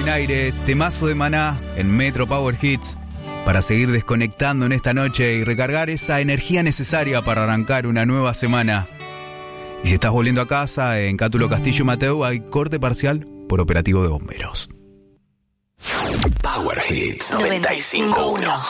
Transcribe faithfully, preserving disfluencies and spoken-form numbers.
aire, temazo de Maná en Metro Power Hits, para seguir desconectando en esta noche y recargar esa energía necesaria para arrancar una nueva semana. Y si estás volviendo a casa, en Cátulo Castillo Mateo hay corte parcial por operativo de bomberos. Power Hits noventa y cinco punto uno.